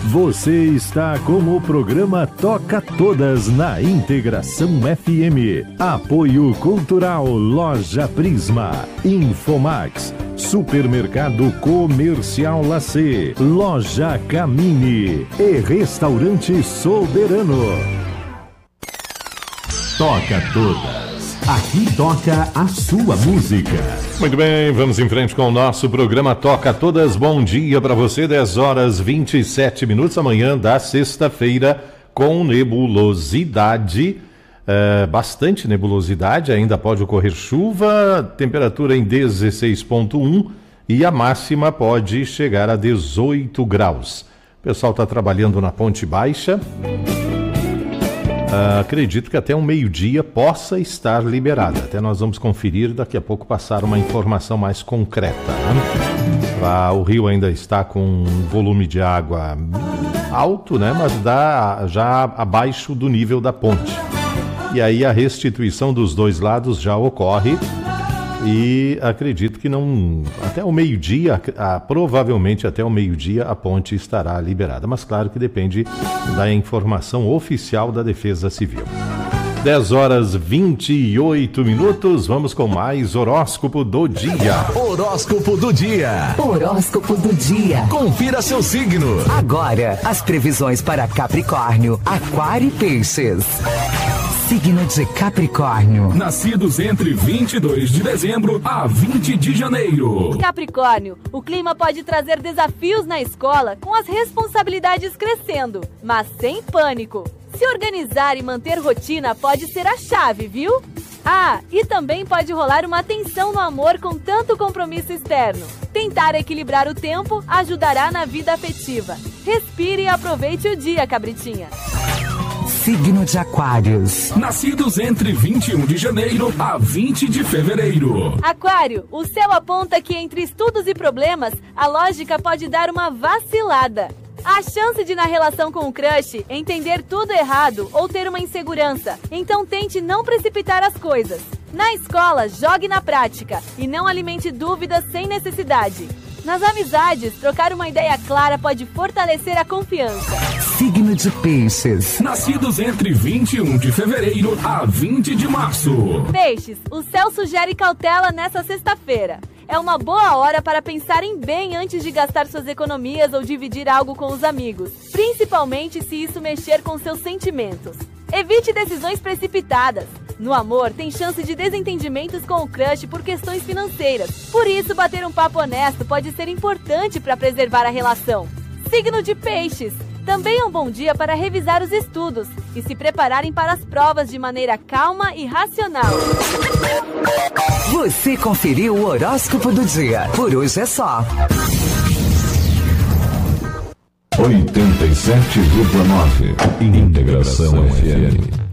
Você está com o programa Toca Todas na Integração FM. Apoio Cultural Loja Prisma, Infomax, Supermercado Comercial Lacê, Loja Camini e Restaurante Soberano. Toca Todas. Aqui toca a sua música. Muito bem, vamos em frente com o nosso programa Toca Todas. Bom dia para você, 10h27. Amanhã da sexta-feira com nebulosidade. Bastante nebulosidade, ainda pode ocorrer chuva, temperatura em 16,1 e a máxima pode chegar a 18 graus. O pessoal está trabalhando na Ponte Baixa. Acredito que até um meio-dia possa estar liberada. Até nós vamos conferir, daqui a pouco passar uma informação mais concreta, né? O rio ainda está com um volume de água alto, né? Mas já abaixo do nível da ponte. E aí a restituição dos dois lados já ocorre. E acredito que até o meio-dia, provavelmente até o meio-dia a ponte estará liberada. Mas claro que depende da informação oficial da Defesa Civil. 10h28, vamos com mais horóscopo do dia. Horóscopo do dia. Horóscopo do dia. Confira seu signo. Agora, as previsões para Capricórnio, Aquário e Peixes. Signo de Capricórnio. Nascidos entre 22 de dezembro a 20 de janeiro. Capricórnio, o clima pode trazer desafios na escola com as responsabilidades crescendo, mas sem pânico. Se organizar e manter rotina pode ser a chave, viu? E também pode rolar uma tensão no amor com tanto compromisso externo. Tentar equilibrar o tempo ajudará na vida afetiva. Respire e aproveite o dia, cabritinha. Signo de Aquários. Nascidos entre 21 de janeiro a 20 de fevereiro. Aquário, o céu aponta que entre estudos e problemas, a lógica pode dar uma vacilada. Há chance de, na relação com o crush, entender tudo errado ou ter uma insegurança. Então tente não precipitar as coisas. Na escola, jogue na prática e não alimente dúvidas sem necessidade. Nas amizades, trocar uma ideia clara pode fortalecer a confiança. Signo de Peixes. Nascidos entre 21 de fevereiro a 20 de março. Peixes, o céu sugere cautela nessa sexta-feira. É uma boa hora para pensarem bem antes de gastar suas economias ou dividir algo com os amigos, principalmente se isso mexer com seus sentimentos. Evite decisões precipitadas. No amor, tem chance de desentendimentos com o crush por questões financeiras. Por isso, bater um papo honesto pode ser importante para preservar a relação. Signo de Peixes. Também é um bom dia para revisar os estudos e se prepararem para as provas de maneira calma e racional. Você conferiu o horóscopo do dia. Por hoje é só. 87,9 Integração FM.